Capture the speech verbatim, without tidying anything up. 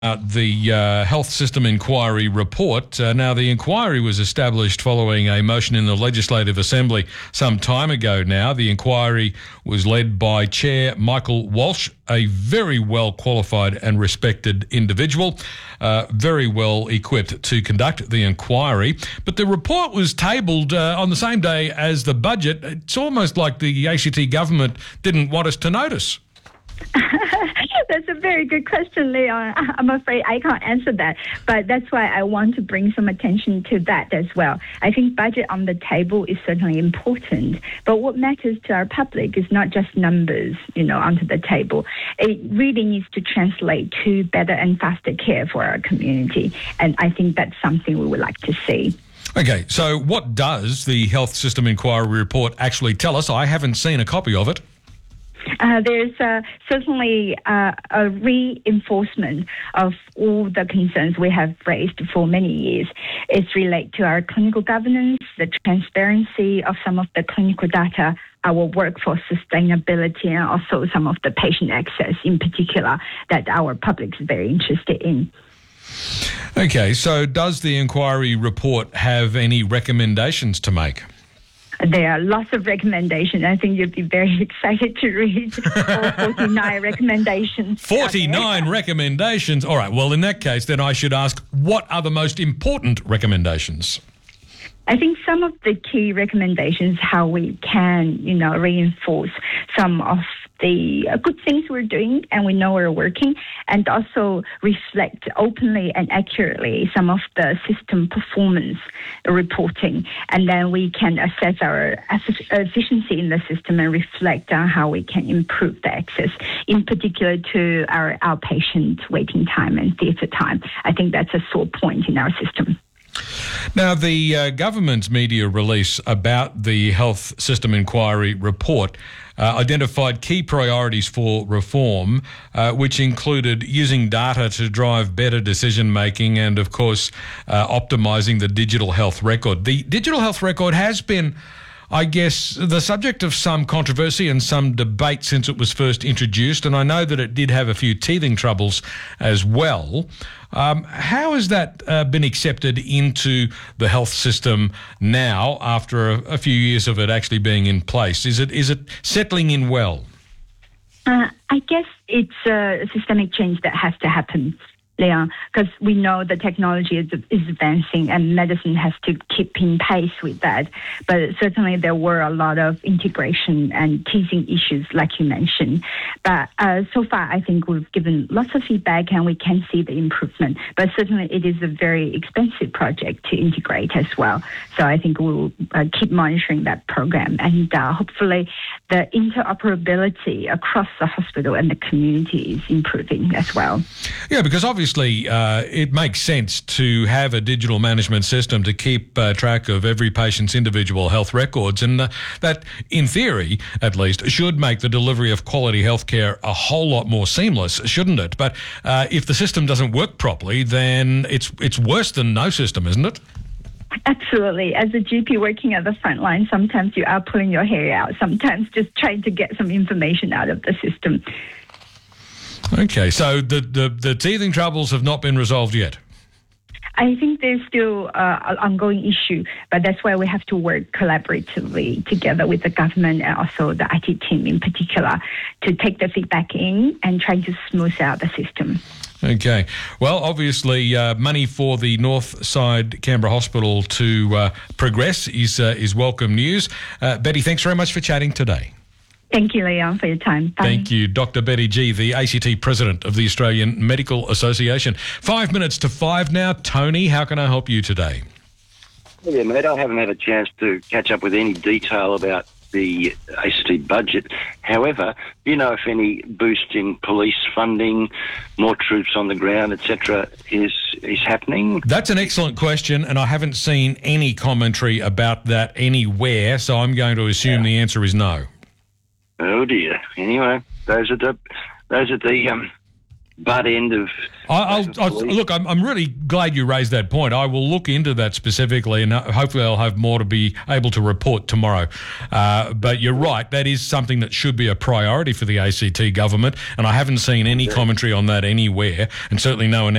Uh, the uh, Health System Inquiry report. Uh, now, the inquiry was established following a motion in the Legislative Assembly some time ago now. The inquiry was led by Chair Michael Walsh, a very well qualified and respected individual, uh, very well equipped to conduct the inquiry. But the report was tabled uh, on the same day as the budget. It's almost like the A C T government didn't want us to notice. That's a very good question, Leon. I'm afraid I can't answer that, but that's why I want to bring some attention to that as well. I think budget on the table is certainly important, but what matters to our public is not just numbers, you know, onto the table. It really needs to translate to better and faster care for our community, and I think that's something we would like to see. Okay, so what does the Health System Inquiry report actually tell us? I haven't seen a copy of it. Uh, there's uh, certainly uh, a reinforcement of all the concerns we have raised for many years. It's related to our clinical governance, the transparency of some of the clinical data, our workforce sustainability, and also some of the patient access in particular that our public is very interested in. Okay, so does the inquiry report have any recommendations to make? There are lots of recommendations. I think you'd be very excited to read all forty-nine recommendations. forty-nine recommendations? All right, well, in that case, then I should ask, what are the most important recommendations? I think some of the key recommendations, how we can, you know, reinforce some of the uh, good things we're doing and we know we're working, and also reflect openly and accurately some of the system performance reporting. And then we can assess our efficiency in the system and reflect on how we can improve the access, in particular to our outpatient waiting time and theatre time. I think that's a sore point in our system. Now, the uh, government's media release about the Health System Inquiry report uh, identified key priorities for reform, uh, which included using data to drive better decision-making and, of course, uh, optimising the digital health record. The digital health record has been, I guess, the subject of some controversy and some debate since it was first introduced, and I know that it did have a few teething troubles as well. Um, how has that uh, been accepted into the health system now after a, a few years of it actually being in place? Is it is it settling in well? Uh, I guess it's a systemic change that has to happen, Leon, because we know the technology is, is advancing and medicine has to keep in pace with that. But certainly there were a lot of integration and teasing issues, like you mentioned. But uh, so far, I think we've given lots of feedback and we can see the improvement. But certainly it is a very expensive project to integrate as well. So I think we'll uh, keep monitoring that program. And uh, hopefully the interoperability across the hospital and the community is improving as well. Yeah, because obviously Obviously, uh, it makes sense to have a digital management system to keep uh, track of every patient's individual health records, and uh, that, in theory, at least, should make the delivery of quality healthcare a whole lot more seamless, shouldn't it? But uh, if the system doesn't work properly, then it's it's worse than no system, isn't it? Absolutely. As a G P working at the front line, sometimes you are pulling your hair out, sometimes just trying to get some information out of the system. Okay, so the, the, the teething troubles have not been resolved yet? I think there's still uh, an ongoing issue, but that's why we have to work collaboratively together with the government and also the I T team in particular to take the feedback in and try to smooth out the system. Okay. Well, obviously, uh, money for the North Side Canberra Hospital to uh, progress is, uh, is welcome news. Uh, Betty, thanks very much for chatting today. Thank you, Leon, for your time. Bye. Thank you, Doctor Betty Gee, the A C T President of the Australian Medical Association. Five minutes to five now. Tony, how can I help you today? Yeah, mate, I haven't had a chance to catch up with any detail about the A C T budget. However, do you know if any boost in police funding, more troops on the ground, et cetera, is is happening? That's an excellent question, and I haven't seen any commentary about that anywhere, so I'm going to assume yeah. the answer is no. Oh dear. Anyway, those are the those are the um, butt end of. I'll, I'll, look, I'm, I'm really glad you raised that point. I will look into that specifically, and hopefully I'll have more to be able to report tomorrow. Uh, but you're right, that is something that should be a priority for the A C T government, and I haven't seen any commentary on that anywhere, and certainly no announcement